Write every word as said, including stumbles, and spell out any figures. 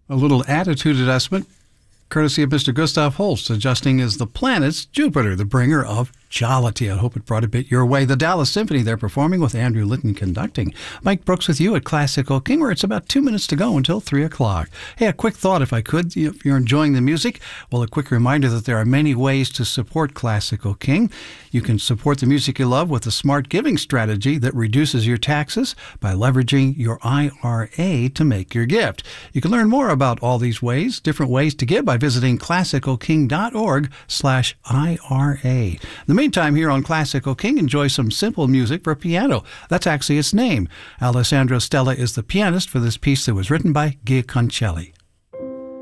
A little attitude adjustment, courtesy of Mister Gustav Holst. Adjusting is the planet's Jupiter, the bringer of jollity. I hope it brought a bit your way. The Dallas Symphony, they're performing with Andrew Litton conducting. Mike Brooks with you at Classical King, where it's about two minutes to go until three o'clock. Hey, a quick thought, if I could, if you're enjoying the music, well, a quick reminder that there are many ways to support Classical King. You can support the music you love with a smart giving strategy that reduces your taxes by leveraging your I R A to make your gift. You can learn more about all these ways, different ways to give, by visiting classical king dot org slash I R A. In the meantime, here on Classical King, enjoy some simple music for piano. That's actually its name. Alessandro Stella is the pianist for this piece that was written by Guia Concelli.